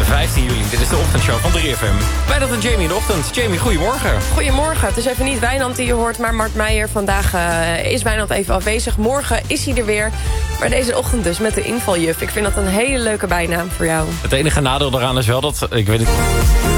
15 juli. Dit is de ochtendshow van 3FM. Wijnand en Jamie in de ochtend. Jamie, goedemorgen. Goedemorgen. Het is even niet Wijnand die je hoort, maar Mart Meijer. Vandaag is Wijnand even afwezig. Morgen is hij er weer. Maar deze ochtend dus met de invaljuf. Ik vind dat een hele leuke bijnaam voor jou. Het enige nadeel daaraan is wel dat... Ik weet het.